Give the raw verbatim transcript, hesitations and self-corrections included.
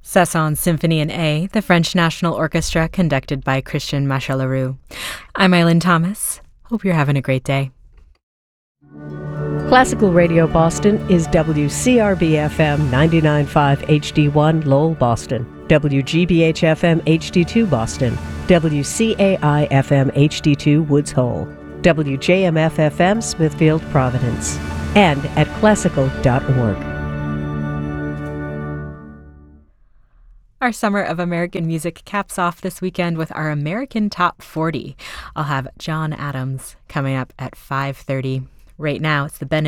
Saint-Saëns Symphony in A, the French National Orchestra, conducted by Christian Machalerou. I'm Eileen Thomas. Hope you're having a great day. Classical Radio Boston is W C R B F M ninety-nine point five H D one Lowell, Boston, W G B H F M H D two Boston, W C A I F M H D two Woods Hole, W J M F F M Smithfield, Providence, and at classical dot org. Our Summer of American Music caps off this weekend with our American Top forty. I'll have John Adams coming up at five thirty. Right now, it's the Ben